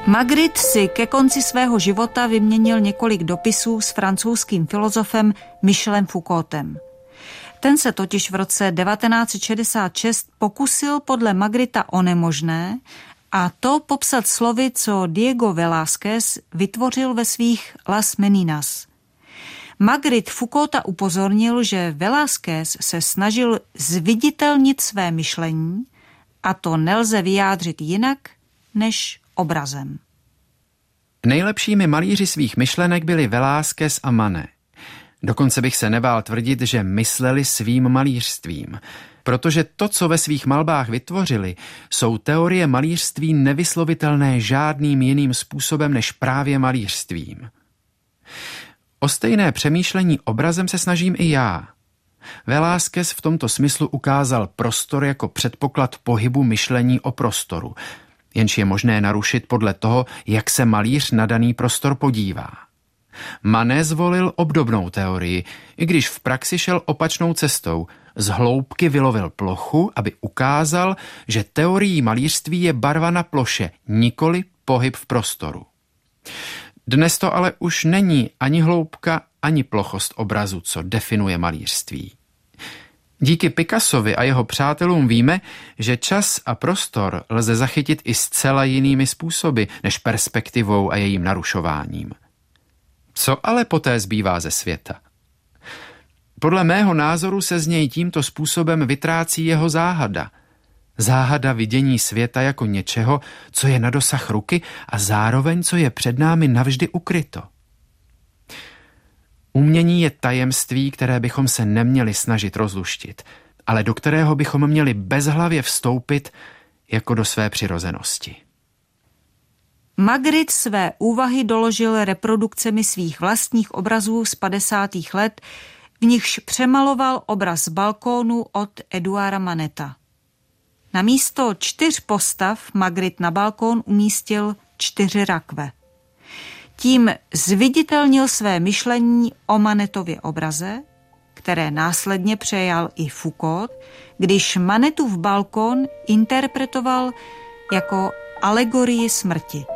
Magritte si ke konci svého života vyměnil několik dopisů s francouzským filozofem Michelem Foucaultem. Ten se totiž v roce 1966 pokusil podle Magritta o nemožné, a to popsat slovy, co Diego Velázquez vytvořil ve svých Las Meninas. Magritte Foucaulta upozornil, že Velázquez se snažil zviditelnit své myšlení a to nelze vyjádřit jinak než obrazem. Nejlepšími malíři svých myšlenek byli Velázquez a Manet. Dokonce bych se nebál tvrdit, že mysleli svým malířstvím, protože to, co ve svých malbách vytvořili, jsou teorie malířství nevyslovitelné žádným jiným způsobem než právě malířstvím. O stejné přemýšlení obrazem se snažím i já. Velázquez v tomto smyslu ukázal prostor jako předpoklad pohybu myšlení o prostoru, jenž je možné narušit podle toho, jak se malíř na daný prostor podívá. Manet zvolil obdobnou teorii, i když v praxi šel opačnou cestou. Z hloubky vylovil plochu, aby ukázal, že teorií malířství je barva na ploše, nikoli pohyb v prostoru. Dnes to ale už není ani hloubka, ani plochost obrazu, co definuje malířství. Díky Picassovi a jeho přátelům víme, že čas a prostor lze zachytit i zcela jinými způsoby než perspektivou a jejím narušováním. Co ale poté zbývá ze světa? Podle mého názoru se z něj tímto způsobem vytrácí jeho záhada. Záhada vidění světa jako něčeho, co je na dosah ruky a zároveň, co je před námi navždy ukryto. Umění je tajemství, které bychom se neměli snažit rozluštit, ale do kterého bychom měli bezhlavě vstoupit jako do své přirozenosti. Magritte své úvahy doložil reprodukcemi svých vlastních obrazů z 50. let, v nichž přemaloval obraz z balkónu od Eduarda Maneta. Na místo 4 postav Magritte na balkón umístil 4 rakve. Tím zviditelnil své myšlení o Manetově obraze, které následně přejal i Foucault, když Manetův balkón interpretoval jako alegorii smrti.